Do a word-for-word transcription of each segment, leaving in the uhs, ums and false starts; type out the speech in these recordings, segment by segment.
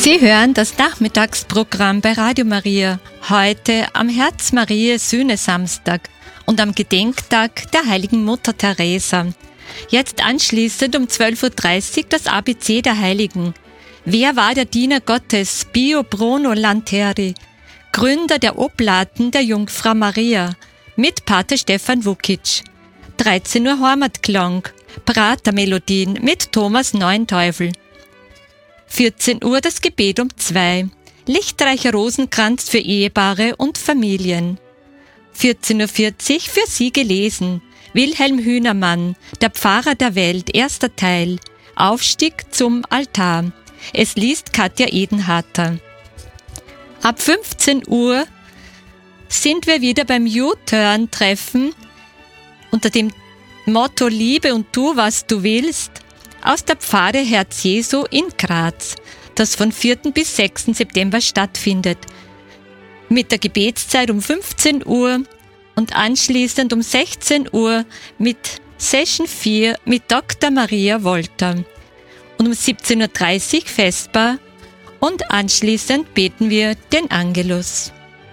Sie hören das Nachmittagsprogramm bei Radio Maria, heute am Herz-Marie-Sühne-Samstag und am Gedenktag der heiligen Mutter Teresa. Jetzt anschließend um zwölf Uhr dreißig das A B C der Heiligen. Wer war der Diener Gottes, Pio Bruno Lanteri, Gründer der Oblaten der Jungfrau Maria, mit Pater Stefan Vukic. dreizehn Uhr Heimatklang, Pratermelodien mit Thomas Neuenteufel. vierzehn Uhr das Gebet um zwei, lichtreicher Rosenkranz für Ehepaare und Familien. vierzehn Uhr vierzig für Sie gelesen, Wilhelm Hühnermann, der Pfarrer der Welt, erster Teil, Aufstieg zum Altar. Es liest Katja Edenharter. Ab fünfzehn Uhr sind wir wieder beim U-Turn-Treffen unter dem Motto Liebe und tu, was du willst, aus der Pfarre Herz Jesu in Graz, das von vierten bis sechsten September stattfindet. Mit der Gebetszeit um fünfzehn Uhr und anschließend um sechzehn Uhr mit Session vier mit Doktor Maria Wolter. Und um siebzehn Uhr dreißig Vesper und anschließend beten wir den Angelus.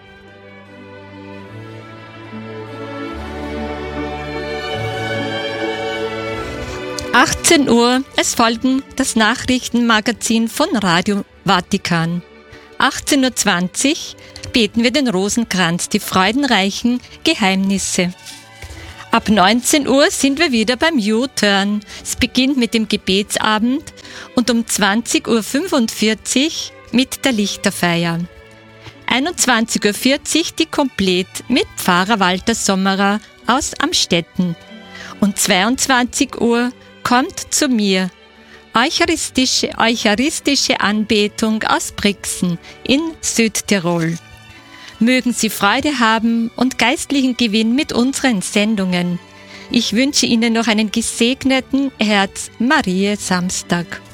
achtzehn Uhr, es folgen das Nachrichtenmagazin von Radio Vatikan. achtzehn Uhr zwanzig beten wir den Rosenkranz, die freudenreichen Geheimnisse. Ab neunzehn Uhr sind wir wieder beim U-Turn. Es beginnt mit dem Gebetsabend und um zwanzig Uhr fünfundvierzig mit der Lichterfeier. einundzwanzig Uhr vierzig die Komplett mit Pfarrer Walter Sommerer aus Amstetten. Und zweiundzwanzig Uhr kommt zu mir, eucharistische, eucharistische Anbetung aus Brixen in Südtirol. Mögen Sie Freude haben und geistlichen Gewinn mit unseren Sendungen. Ich wünsche Ihnen noch einen gesegneten Herz-Marie-Samstag.